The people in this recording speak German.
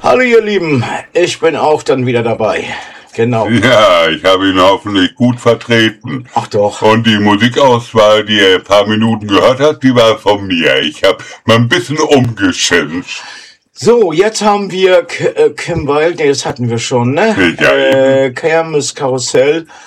Hallo ihr Lieben, ich bin auch dann wieder dabei. Genau. Ja, ich habe ihn hoffentlich gut vertreten. Ach doch. Und die Musikauswahl, die ihr ein paar Minuten gehört habt, die war von mir. Ich habe mal ein bisschen umgeschimpft. So, jetzt haben wir Kim Wilde, das hatten wir schon, ne? Ja, Kermes Karussell